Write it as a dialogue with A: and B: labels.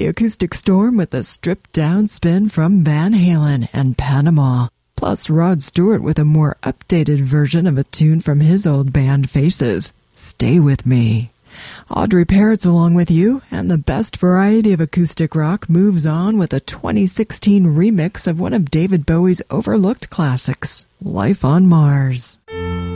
A: acoustic storm with a stripped-down spin from Van Halen and Panama. Plus Rod Stewart with a more updated version of a tune from his old band Faces, Stay With Me. Audrey Parrott's along with you, and the best variety of acoustic rock moves on with a 2016 remix of one of David Bowie's overlooked classics, Life on Mars.